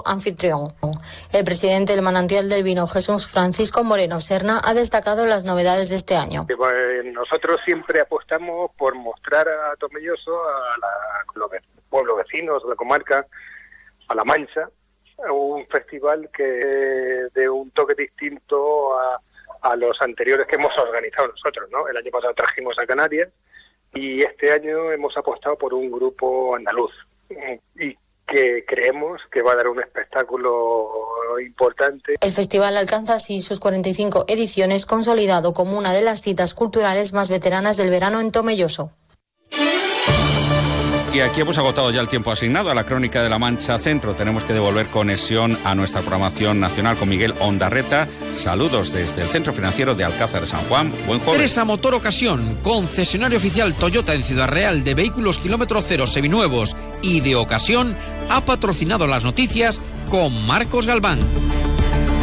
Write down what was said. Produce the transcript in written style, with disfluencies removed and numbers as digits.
anfitrión. El presidente del Manantial del Vino, Jesús Francisco Moreno Serna, ha destacado las novedades de este año. Nosotros siempre apostamos por mostrar a Tomelloso, a los pueblos vecinos, a la comarca, a La Mancha, un festival que de un toque distinto a los anteriores que hemos organizado nosotros, ¿no? El año pasado trajimos a Canarias y este año hemos apostado por un grupo andaluz y que creemos que va a dar un espectáculo importante. El festival alcanza así sus 45 ediciones, consolidado como una de las citas culturales más veteranas del verano en Tomelloso. Y aquí hemos agotado ya el tiempo asignado a la Crónica de la Mancha Centro. Tenemos que devolver conexión a nuestra programación nacional con Miguel Ondarreta. Saludos desde el Centro Financiero de Alcázar de San Juan. Buen jueves. Teresa Motor Ocasión, concesionario oficial Toyota en Ciudad Real de vehículos kilómetro cero seminuevos y de ocasión, ha patrocinado las noticias con Marcos Galván.